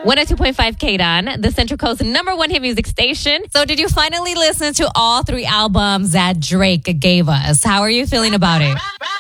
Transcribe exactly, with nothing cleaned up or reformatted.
one oh two point five K D O N, the Central Coast number one hit music station. So did you finally listen to all three albums that Drake gave us? How are you feeling about it?